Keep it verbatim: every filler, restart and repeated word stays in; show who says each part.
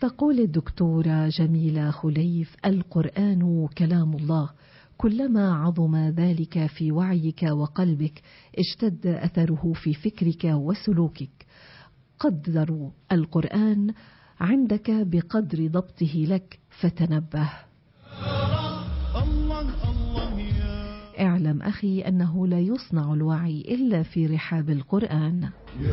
Speaker 1: تقول الدكتورة جميلة خليف: القرآن كلام الله، كلما عظم ذلك في وعيك وقلبك اشتد أثره في فكرك وسلوكك. قدر القرآن عندك بقدر ضبطه لك، فتنبه. اعلم أخي أنه لا يصنع الوعي إلا في رحاب القرآن.